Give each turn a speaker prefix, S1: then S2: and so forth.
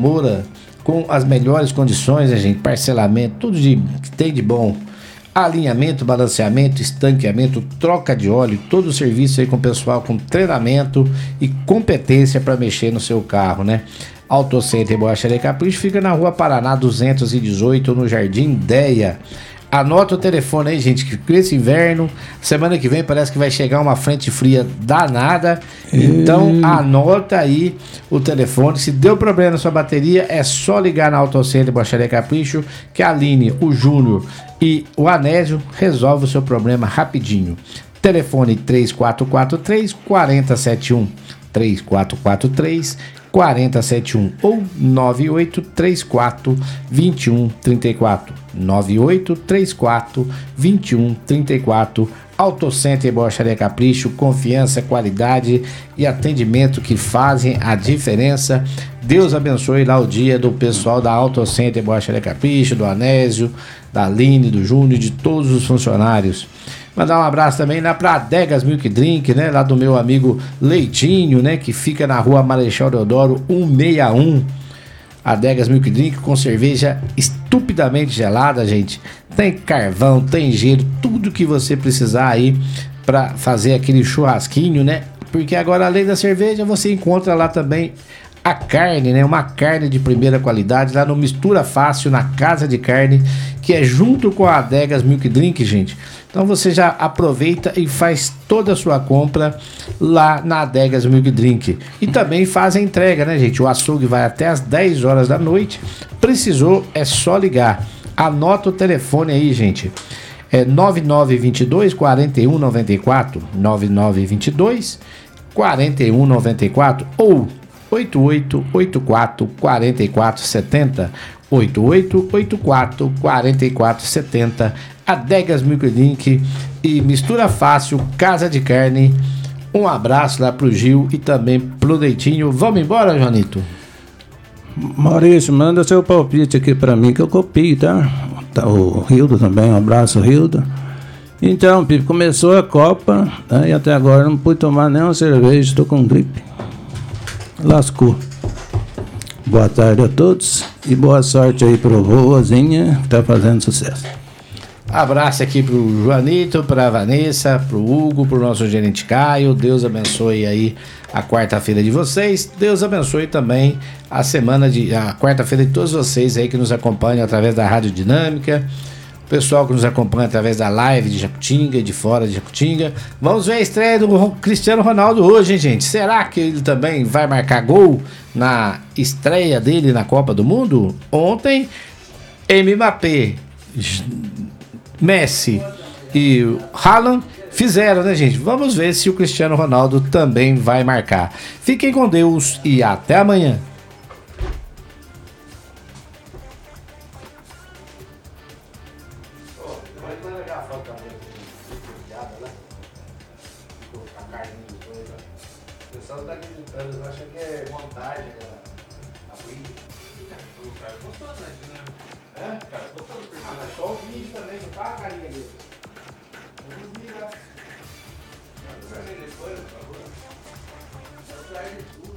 S1: Moura, com as melhores condições, né, gente? Parcelamento, tudo que tem de bom. Alinhamento, balanceamento, estanqueamento, troca de óleo, todo o serviço aí com o pessoal com treinamento e competência para mexer no seu carro, né? Auto Center Borracharia Capricho fica na Rua Paraná 218, no Jardim Deia. Anota o telefone aí, gente, que com esse inverno, semana que vem parece que vai chegar uma frente fria danada. Então anota aí o telefone. Se deu problema na sua bateria, é só ligar na Auto Center Borracharia Capricho, que a Aline, o Júnior e o Anésio resolve o seu problema rapidinho. Telefone 3443-4071, 3443-4071 ou 9834-2134, 9834-2134. Auto Center Borracharia Capricho, confiança, qualidade e atendimento que fazem a diferença. Deus abençoe lá o dia do pessoal da Auto Center Borracharia Capricho, do Anésio, da Aline, do Júnior, de todos os funcionários. Mandar um abraço também lá pra Adegas Milk Drink, né? Lá do meu amigo Leitinho, né? Que fica na Rua Marechal Deodoro 161. Adegas Milk Drink com cerveja estupidamente gelada, gente. Tem carvão, tem gelo, tudo que você precisar aí pra fazer aquele churrasquinho, né? Porque agora, além da cerveja, você encontra lá também a carne, né? Uma carne de primeira qualidade lá no Mistura Fácil, na Casa de Carne, que é junto com a Adegas Milk Drink, gente. Então você já aproveita e faz toda a sua compra lá na Adegas Milk Drink. E também faz a entrega, né, gente? O açougue vai até às 10 horas da noite. Precisou, é só ligar. Anota o telefone aí, gente. É 9922-4194, 9922-4194 ou 8884-4470, 8884-4470. Adegas Milk Drink e Mistura Fácil, Casa de Carne. Um abraço lá pro Gil e também pro Leitinho. Vamos embora, Joanito?
S2: Maurício, manda seu palpite aqui pra mim que eu copio, tá? O Hildo também, um abraço, Hildo. Então, Pipe, começou a Copa, né, e até agora não pude tomar nenhuma cerveja, tô com gripe. Lascou. Boa tarde a todos e boa sorte aí pro Vozinha, que tá fazendo sucesso.
S1: Abraço aqui pro Joanito, pra Vanessa, pro Hugo, pro nosso gerente Caio. Deus abençoe aí a quarta-feira de vocês. Deus abençoe também a quarta-feira de todos vocês aí que nos acompanham através da Rádio Dinâmica. O pessoal que nos acompanha através da live de Jacutinga e de fora de Jacutinga. Vamos ver a estreia do Cristiano Ronaldo hoje, hein, gente? Será que ele também vai marcar gol na estreia dele na Copa do Mundo? Ontem, Mbappé, Messi e Haaland fizeram, né, gente? Vamos ver se o Cristiano Ronaldo também vai marcar. Fiquem com Deus e até amanhã. Só o vídeo também, não tá a carinha dele. Vamos ligar. Vamos trazer depois, por favor. Vamos trazer tudo.